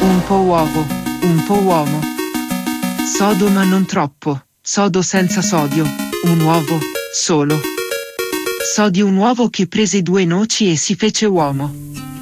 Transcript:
Un po' uovo, un po' uomo. Sodo ma non troppo, sodo senza sodio, un uovo, solo. So di un uovo che prese 2 noci e si fece uomo.